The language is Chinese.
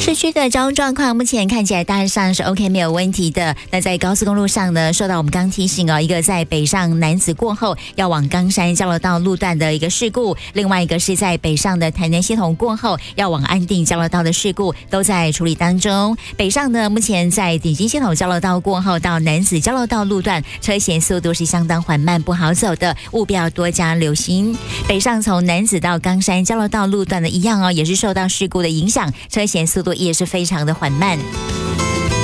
市区的交通状况目前看起来大致上是 OK 没有问题的。那在高速公路上呢，受到我们刚提醒一个在北上楠梓过后要往冈山交流道路段的一个事故，另外一个是在北上的台南系统过后要往安定交流道的事故都在处理当中。北上呢，目前在顶金系统交流道过后到楠梓交流道路段车前速度是相当缓慢不好走的，务必要多加留心。北上从楠梓到冈山交流道路段的一样也是受到事故的影响，车前速度也是非常的缓慢。